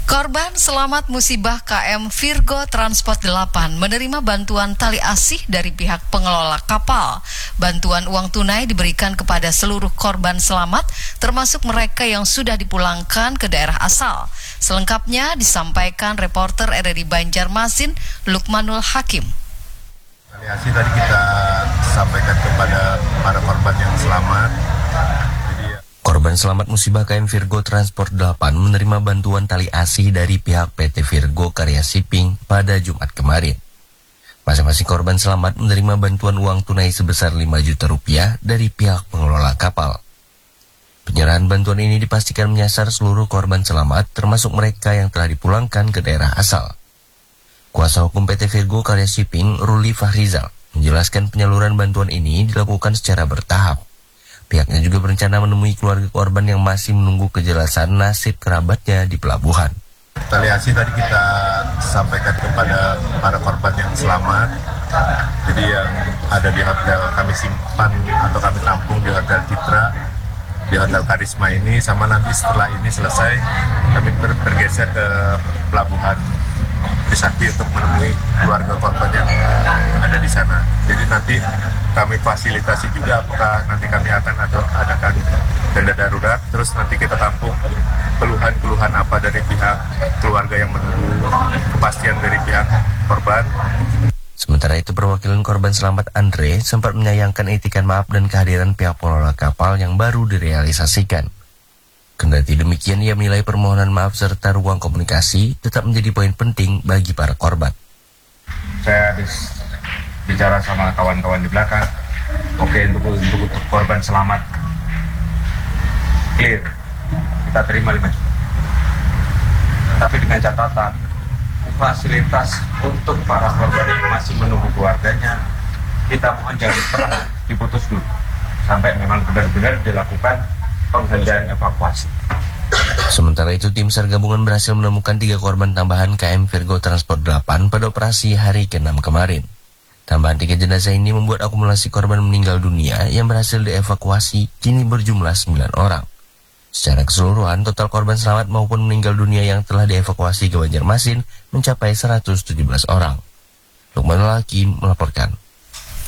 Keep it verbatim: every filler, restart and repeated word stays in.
Korban selamat musibah K M Virgo Transport delapan menerima bantuan tali asih dari pihak pengelola kapal. Bantuan uang tunai diberikan kepada seluruh korban selamat, termasuk mereka yang sudah dipulangkan ke daerah asal. Selengkapnya disampaikan reporter R R I Banjarmasin, Lukmanul Hakim. Tali asih tadi kita sampaikan kepada para korban yang selamat. Korban selamat musibah K M Virgo Transport delapan menerima bantuan tali asih dari pihak P T Virgo Karya Shipping pada Jumat kemarin. Masing-masing korban selamat menerima bantuan uang tunai sebesar lima juta rupiah dari pihak pengelola kapal. Penyerahan bantuan ini dipastikan menyasar seluruh korban selamat, termasuk mereka yang telah dipulangkan ke daerah asal. Kuasa hukum P T Virgo Karya Shipping, Ruli Fahrizal, menjelaskan penyaluran bantuan ini dilakukan secara bertahap. Pihaknya juga berencana menemui keluarga korban yang masih menunggu kejelasan nasib kerabatnya di pelabuhan. Tali asih tadi kita sampaikan kepada para korban yang selamat. Jadi yang ada di hotel kami simpan atau kami tampung di Hotel Citra, di Hotel Karisma ini, sama nanti setelah ini selesai kami ber bergeser ke pelabuhan Trisakti untuk menemui keluarga korban yang ada di sana. Jadi nanti kami fasilitasi juga apakah nanti kami akan atau adakan tenda darurat, terus nanti kita tampung keluhan-keluhan apa dari pihak keluarga yang menunggu kepastian dari pihak korban. Sementara itu, perwakilan korban selamat Andre sempat menyayangkan etikan maaf dan kehadiran pihak pengelola kapal yang baru direalisasikan. Kendati demikian, ia menilai permohonan maaf serta ruang komunikasi tetap menjadi poin penting bagi para korban. Saya habis bicara sama kawan-kawan di belakang. Oke, untuk, untuk, untuk korban selamat clear, kita terima lima juta. Tapi dengan catatan, fasilitas untuk para korban yang masih menunggu keluarganya, kita mohon jangan pernah diputus dulu sampai memang benar-benar dilakukan penghentian evakuasi. Sementara itu, tim SAR gabungan berhasil menemukan tiga korban tambahan K M Virgo Transport delapan pada operasi hari keenam kemarin. Tambahan tiga jenazah ini membuat akumulasi korban meninggal dunia yang berhasil dievakuasi kini berjumlah sembilan orang. Secara keseluruhan, total korban selamat maupun meninggal dunia yang telah dievakuasi ke Banjarmasin mencapai seratus tujuh belas orang. Lukmanul Hakim melaporkan.